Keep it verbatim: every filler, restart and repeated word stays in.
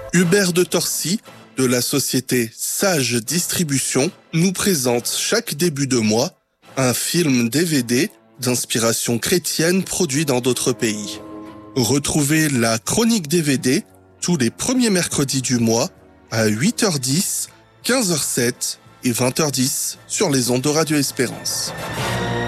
Hubert de Torcy, de la société Sage Distribution, nous présente chaque début de mois un film D V D d'inspiration chrétienne produit dans d'autres pays. Retrouvez la chronique D V D tous les premiers mercredis du mois à huit heures dix, quinze heures sept et vingt heures dix sur les ondes de Radio Espérance.